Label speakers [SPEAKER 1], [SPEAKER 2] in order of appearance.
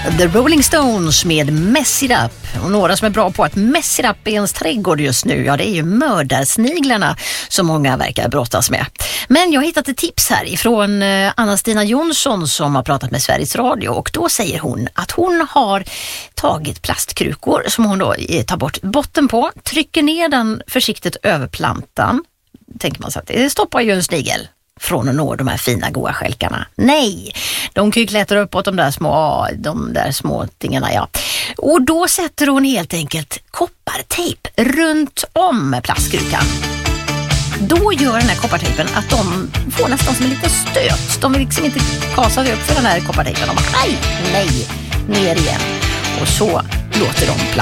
[SPEAKER 1] The Rolling Stones med Mess It Up. Och några som är bra på att mess it up i ens trädgård just nu, ja, det är ju mördarsniglarna som många verkar brottas med. Men jag har hittat ett tips här ifrån Anna-Stina Jonsson som har pratat med Sveriges Radio, och då säger hon att hon har tagit plastkrukor som hon då tar bort botten på, trycker ner den försiktigt över plantan. Tänker man så att det stoppar ju en snigel från att nå de här fina goa skälkarna. Nej, de kan ju klättra uppåt de där små tingarna, ja. Och då sätter hon helt enkelt koppartejp runt om plastkrukan. Då gör den här koppartejpen att de får nästan som en liten stöt. De vill liksom inte kasa sig upp för den här koppartejpen. De bara, nej, ner igen. Och så låter de